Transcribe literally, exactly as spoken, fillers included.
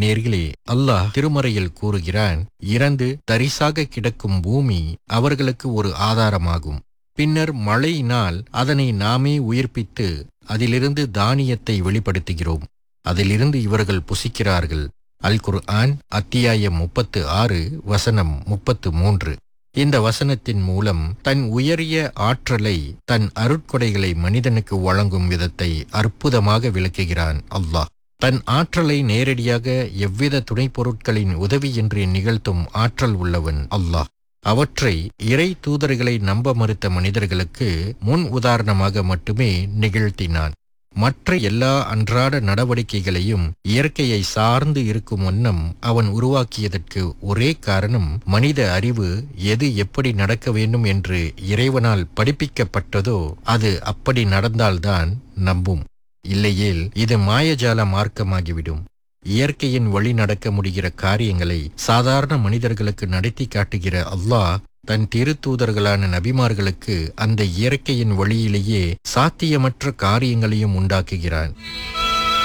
நேர்களே, அல்லாஹ் திருமறையில் கூறுகிறான், இறந்து தரிசாக கிடக்கும் பூமி அவர்களுக்கு ஒரு ஆதாரமாகும். பின்னர் மழையினால் அதனை நாமே உயிர்ப்பித்து அதிலிருந்து தானியத்தை வெளிப்படுத்துகிறோம். அதிலிருந்து இவர்கள் புசிக்கிறார்கள். அல் குர்ஆன் அத்தியாயம் முப்பத்து ஆறு வசனம் முப்பத்து மூன்று. இந்த வசனத்தின் மூலம் தன் உயரிய ஆற்றலை, தன் அருட்கொடைகளை மனிதனுக்கு வழங்கும் விதத்தை அற்புதமாக விளக்குகிறான் அல்லாஹ். தன் ஆற்றலை நேரடியாக எவ்வித துணைப் பொருட்களின் உதவியின்றி நிகழ்த்தும் ஆற்றல் உள்ளவன் அல்லாஹ். அவற்றை இறை தூதர்களை நம்ப மறுத்த மனிதர்களுக்கு முன் உதாரணமாக மட்டுமே நிகழ்த்தினான். மற்ற எல்லா அன்றாட நடவடிக்கைகளையும் இயற்கையை சார்ந்து இருக்கும் வண்ணம் அவன் உருவாக்கியதற்கு ஒரே காரணம், மனித அறிவு எது எப்படி நடக்க வேண்டும் என்று இறைவனால் படிப்பிக்கப்பட்டதோ அது அப்படி நடந்தால்தான் நம்பும். இல்லையேல் இது மாயஜால மார்க்கமாகிவிடும். இயற்கையின் வழி நடக்க முடிகிற காரியங்களை சாதாரண மனிதர்களுக்கு நடத்தி காட்டுகிற அல்லாஹ் தன் திருத்தூதர்களான நபிமார்களுக்கு அந்த இயற்கையின் வழியிலேயே சாத்தியமற்ற காரியங்களையும் உண்டாக்குகிறான்.